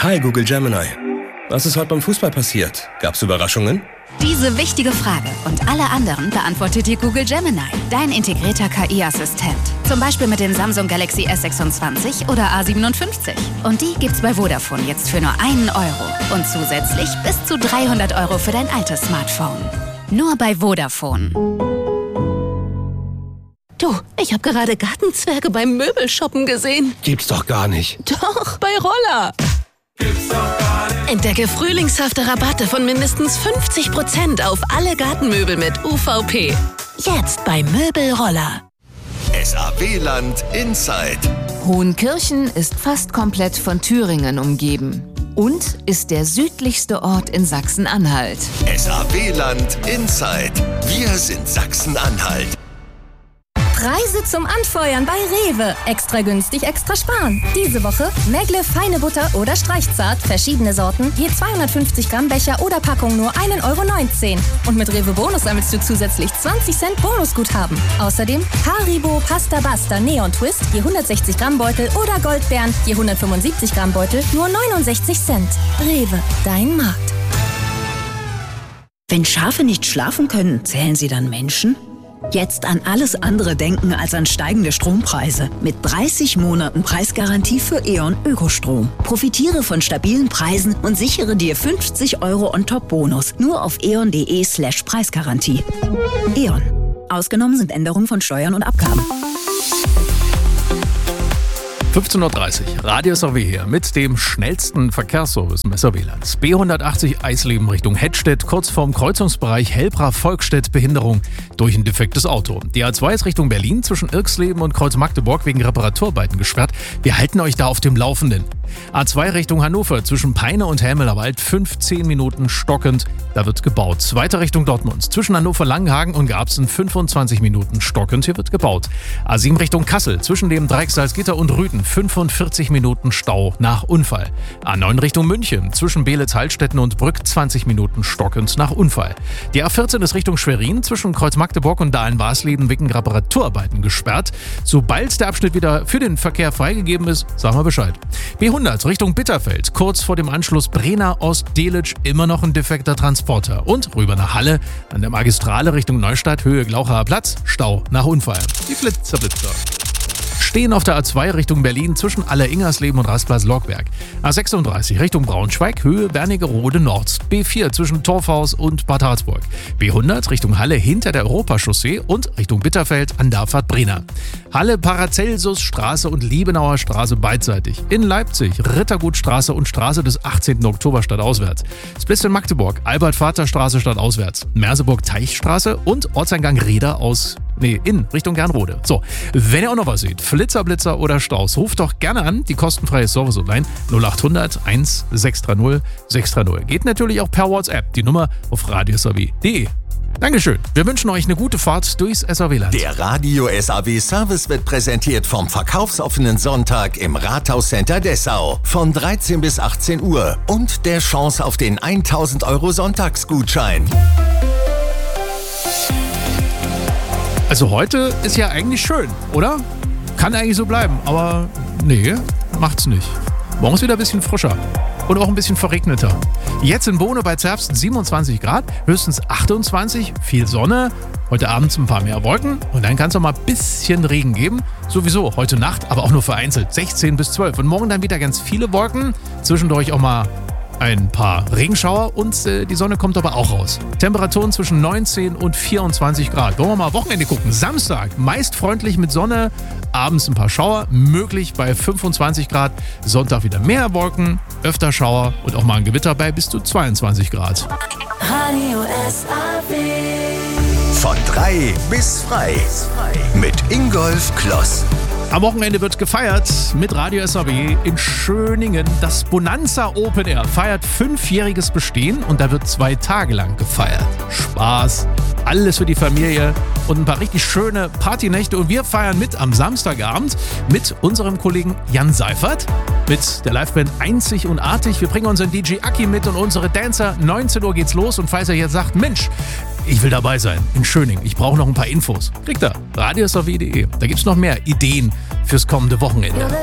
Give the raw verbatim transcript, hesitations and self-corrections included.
Hi Google Gemini. Was ist heute beim Fußball passiert? Gab's Überraschungen? Diese wichtige Frage und alle anderen beantwortet dir Google Gemini, dein integrierter K I-Assistent. Zum Beispiel mit dem Samsung Galaxy S sechsundzwanzig oder A siebenundfünfzig. Und die gibt's bei Vodafone jetzt für nur einen Euro. Und zusätzlich bis zu dreihundert Euro für dein altes Smartphone. Nur bei Vodafone. Du, ich habe gerade Gartenzwerge beim Möbelshoppen gesehen. Gibt's doch gar nicht. Doch, bei Roller. Gibt's doch gar nicht. Entdecke frühlingshafte Rabatte von mindestens fünfzig Prozent auf alle Gartenmöbel mit U V P. Jetzt bei Möbelroller. S A W-Land Inside. Hohenkirchen ist fast komplett von Thüringen umgeben und ist der südlichste Ort in Sachsen-Anhalt. S A W-Land Inside. Wir sind Sachsen-Anhalt. Preise zum Anfeuern bei Rewe. Extra günstig, extra sparen. Diese Woche Megle feine Butter oder Streichzart, verschiedene Sorten, je zweihundertfünfzig Gramm Becher oder Packung nur ein Euro neunzehn. Und mit Rewe Bonus sammelst du zusätzlich zwanzig Cent Bonusguthaben. Außerdem Haribo Pasta Basta Neon Twist, je hundertsechzig Gramm Beutel oder Goldbeeren, je hundertfünfundsiebzig Gramm Beutel, nur neunundsechzig Cent. Rewe, dein Markt. Wenn Schafe nicht schlafen können, zählen sie dann Menschen? Jetzt an alles andere denken als an steigende Strompreise. Mit dreißig Monaten Preisgarantie für E.ON Ökostrom. Profitiere von stabilen Preisen und sichere dir fünfzig Euro On-Top-Bonus. Nur auf eon.de slash Preisgarantie. E.ON. Ausgenommen sind Änderungen von Steuern und Abgaben. fünfzehn Uhr dreißig, Radio S A W hier mit dem schnellsten Verkehrsservice im S A W-Land. B hundertachtzig Eisleben Richtung Hettstedt, kurz vorm Kreuzungsbereich Helbra-Volkstedt, Behinderung durch ein defektes Auto. Die A zwei ist Richtung Berlin zwischen Irksleben und Kreuz-Magdeburg wegen Reparaturarbeiten gesperrt. Wir halten euch da auf dem Laufenden. A zwei Richtung Hannover zwischen Peine und Helmelerwald, fünfzehn Minuten stockend, da wird gebaut. Weiter Richtung Dortmund zwischen Hannover-Langenhagen und Garbsen, fünfundzwanzig Minuten stockend, hier wird gebaut. A sieben Richtung Kassel zwischen dem Dreieck Salzgitter und Rüten, fünfundvierzig Minuten Stau nach Unfall. A neun Richtung München zwischen Beelitz-Heilstätten und Brück, zwanzig Minuten stockend nach Unfall. Die A vierzehn ist Richtung Schwerin zwischen Kreuz-Magdeburg und Dahlen-Warsleben wegen Reparaturarbeiten gesperrt. Sobald der Abschnitt wieder für den Verkehr freigegeben ist, sagen wir Bescheid. B hundert Richtung Bitterfeld, kurz vor dem Anschluss Brenner-Ost-Delitzsch, immer noch ein defekter Transporter. Und rüber nach Halle, an der Magistrale Richtung Neustadt, Höhe Glauchaer Platz, Stau nach Unfall. Die Flitzerblitzer stehen auf der A zwei Richtung Berlin zwischen Aller-Ingersleben und Rastplatz-Logberg. A sechsunddreißig Richtung Braunschweig, Höhe Wernigerode Nord. B vier zwischen Torfhaus und Bad Harzburg. B hundert Richtung Halle hinter der Europachaussee und Richtung Bitterfeld an der Abfahrt Brenner. Halle Paracelsusstraße und Liebenauer Straße beidseitig. In Leipzig Rittergutstraße und Straße des achtzehnten Oktober stadtauswärts. Splitz in Magdeburg Albert-Vater-Straße stadtauswärts. Merseburg Teichstraße und Ortseingang Reda aus Nee, in Richtung Gernrode. So, wenn ihr auch noch was seht, Flitzer, Blitzer oder Staus, ruft doch gerne an, die kostenfreie Service online null achthundert eins sechs drei null sechs drei null. Geht natürlich auch per WhatsApp, die Nummer auf radio s a w punkt de. Dankeschön, wir wünschen euch eine gute Fahrt durchs S A W-Land. Der Radio S A W-Service wird präsentiert vom verkaufsoffenen Sonntag im Rathauscenter Dessau von dreizehn bis achtzehn Uhr und der Chance auf den tausend Euro Sonntagsgutschein. Also heute ist ja eigentlich schön, oder? Kann eigentlich so bleiben, aber nee, macht's nicht. Morgen ist wieder ein bisschen frischer und auch ein bisschen verregneter. Jetzt in Bohne bei Zerbst siebenundzwanzig Grad, höchstens achtundzwanzig, viel Sonne, heute Abend ein paar mehr Wolken und dann kann es auch mal ein bisschen Regen geben. Sowieso heute Nacht, aber auch nur vereinzelt, sechzehn bis zwölf. Und morgen dann wieder ganz viele Wolken, zwischendurch auch mal ein paar Regenschauer und äh, die Sonne kommt aber auch raus. Temperaturen zwischen neunzehn und vierundzwanzig Grad. Wollen wir mal Wochenende gucken. Samstag meist freundlich mit Sonne, abends ein paar Schauer, möglich bei fünfundzwanzig Grad. Sonntag wieder mehr Wolken, öfter Schauer und auch mal ein Gewitter bei bis zu zweiundzwanzig Grad. Radio S A W. Von drei bis frei mit Ingolf Kloss. Am Wochenende wird gefeiert mit Radio S A W in Schöningen. Das Bonanza Open Air feiert fünfjähriges Bestehen und da wird zwei Tage lang gefeiert. Spaß, alles für die Familie und ein paar richtig schöne Partynächte. Und wir feiern mit am Samstagabend mit unserem Kollegen Jan Seifert, mit der Liveband Einzig und Artig. Wir bringen unseren D J Aki mit und unsere Dancer. neunzehn Uhr geht's los und falls ihr jetzt sagt, Mensch, ich will dabei sein in Schöningen, ich brauche noch ein paar Infos, kriegt ihr radio s a w punkt de. Da gibt's noch mehr Ideen fürs kommende Wochenende.